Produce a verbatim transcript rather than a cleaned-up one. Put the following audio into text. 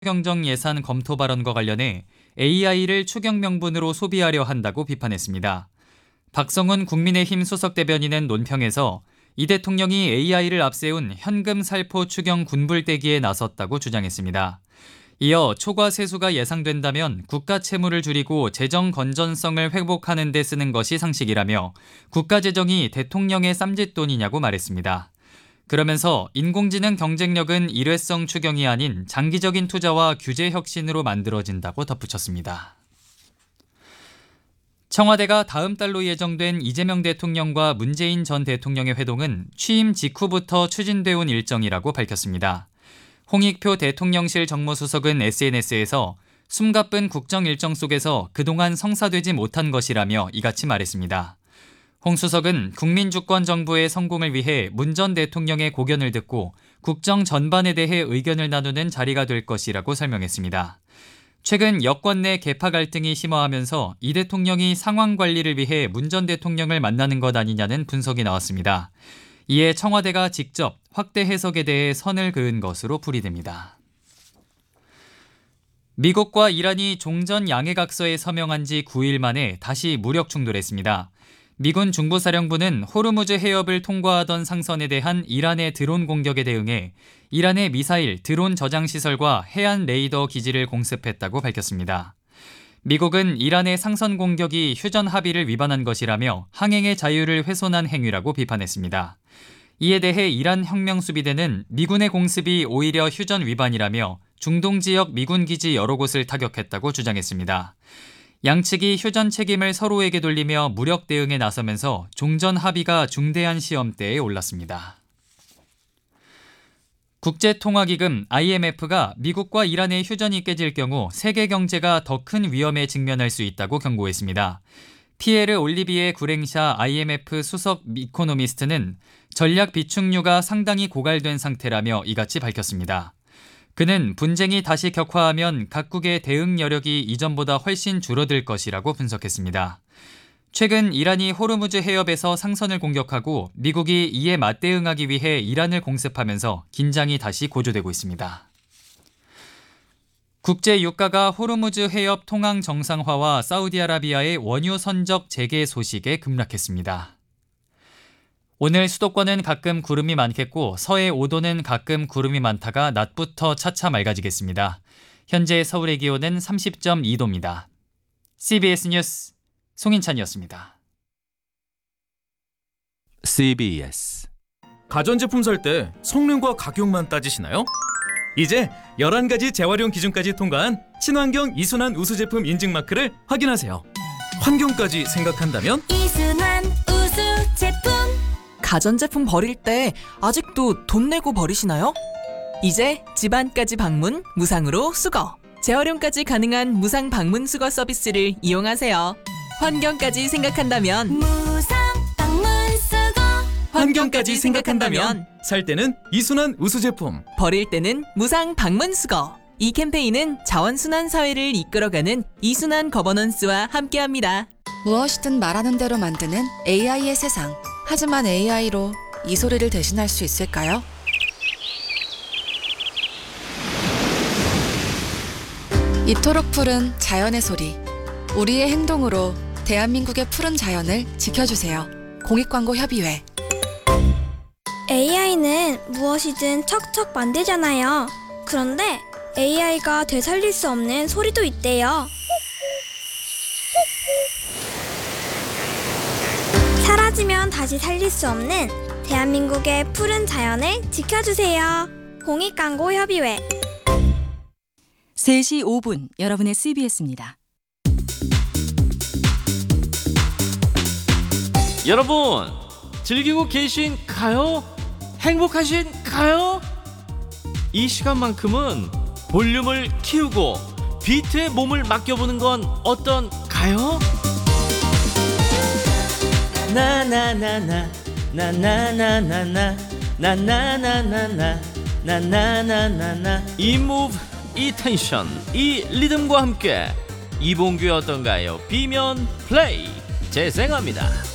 경정 예산 검토 발언과 관련해 에이아이를 추경 명분으로 소비하려 한다고 비판했습니다. 박성훈 국민의힘 수석 대변인은 논평에서 이 대통령이 에이아이를 앞세운 현금 살포 추경 군불대기에 나섰다고 주장했습니다. 이어 초과 세수가 예상된다면 국가 채무를 줄이고 재정 건전성을 회복하는 데 쓰는 것이 상식이라며 국가 재정이 대통령의 쌈짓돈이냐고 말했습니다. 그러면서 인공지능 경쟁력은 일회성 추경이 아닌 장기적인 투자와 규제 혁신으로 만들어진다고 덧붙였습니다. 청와대가 다음 달로 예정된 이재명 대통령과 문재인 전 대통령의 회동은 취임 직후부터 추진돼 온 일정이라고 밝혔습니다. 홍익표 대통령실 정무수석은 에스엔에스에서 숨가쁜 국정 일정 속에서 그동안 성사되지 못한 것이라며 이같이 말했습니다. 홍 수석은 국민주권 정부의 성공을 위해 문 전 대통령의 고견을 듣고 국정 전반에 대해 의견을 나누는 자리가 될 것이라고 설명했습니다. 최근 여권 내 계파 갈등이 심화하면서 이 대통령이 상황 관리를 위해 문 전 대통령을 만나는 것 아니냐는 분석이 나왔습니다. 이에 청와대가 직접 확대 해석에 대해 선을 그은 것으로 풀이됩니다. 미국과 이란이 종전 양해각서에 서명한 지 구 일 만에 다시 무력 충돌했습니다. 미군 중부사령부는 호르무즈 해협을 통과하던 상선에 대한 이란의 드론 공격에 대응해 이란의 미사일, 드론 저장 시설과 해안 레이더 기지를 공습했다고 밝혔습니다. 미국은 이란의 상선 공격이 휴전 합의를 위반한 것이라며 항행의 자유를 훼손한 행위라고 비판했습니다. 이에 대해 이란 혁명수비대는 미군의 공습이 오히려 휴전 위반이라며 중동 지역 미군 기지 여러 곳을 타격했다고 주장했습니다. 양측이 휴전 책임을 서로에게 돌리며 무력 대응에 나서면서 종전 합의가 중대한 시험대에 올랐습니다. 국제통화기금 아이엠에프가 미국과 이란의 휴전이 깨질 경우 세계 경제가 더 큰 위험에 직면할 수 있다고 경고했습니다. 피에르 올리비에 구랭샤 아이엠에프 수석 이코노미스트는 전략 비축류가 상당히 고갈된 상태라며 이같이 밝혔습니다. 그는 분쟁이 다시 격화하면 각국의 대응 여력이 이전보다 훨씬 줄어들 것이라고 분석했습니다. 최근 이란이 호르무즈 해협에서 상선을 공격하고 미국이 이에 맞대응하기 위해 이란을 공습하면서 긴장이 다시 고조되고 있습니다. 국제유가가 호르무즈 해협 통항 정상화와 사우디아라비아의 원유 선적 재개 소식에 급락했습니다. 오늘 수도권은 가끔 구름이 많겠고 서해 오 도는 가끔 구름이 많다가 낮부터 차차 맑아지겠습니다. 현재 서울의 기온은 삼십 점 이 도입니다. 씨비에스 뉴스 송인찬이었습니다. 씨비에스 가전제품 살 때 성능과 가격만 따지시나요? 이제 열한 가지 재활용 기준까지 통과한 친환경 이순환 우수 제품 인증 마크를 확인하세요. 환경까지 생각한다면 이순환 우수 제품. 가전제품 버릴 때 아직도 돈 내고 버리시나요? 이제 집안까지 방문, 무상으로 수거. 재활용까지 가능한 무상 방문 수거 서비스를 이용하세요. 환경까지 생각한다면 무상 방문 수거. 환경까지 생각한다면 살 때는 이순환 우수 제품, 버릴 때는 무상 방문 수거. 이 캠페인은 자원순환 사회를 이끌어가는 이순환 거버넌스와 함께합니다. 무엇이든 말하는 대로 만드는 에이아이의 세상. 하지만 에이아이로 이 소리를 대신할 수 있을까요? 이토록 푸른 자연의 소리. 우리의 행동으로 대한민국의 푸른 자연을 지켜주세요. 공익광고협의회. 에이아이는 무엇이든 척척 만들잖아요. 그런데 에이아이가 되살릴 수 없는 소리도 있대요. 사라지면 다시 살릴 수 없는 대한민국의 푸른 자연을 지켜주세요. 공익광고협의회. 세 시 오 분 여러분의 씨비에스입니다. 여러분 즐기고 계신가요? 행복하신가요? 이 시간만큼은 볼륨을 키우고 비트에 몸을 맡겨보는 건 어떤가요? 나나나나 나나나나나 나나나나나 나나나나나 이 무브 이 텐션 이 리듬과 함께 이봉규의 어떤가요? 비면 플레이 재생합니다.